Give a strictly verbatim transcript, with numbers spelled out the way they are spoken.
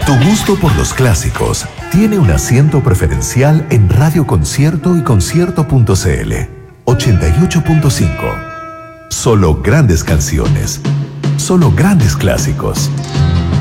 Tu gusto por los clásicos tiene un asiento preferencial en Radio Concierto y concierto punto cl. ochenta y ocho punto cinco. Solo grandes canciones. Solo grandes clásicos.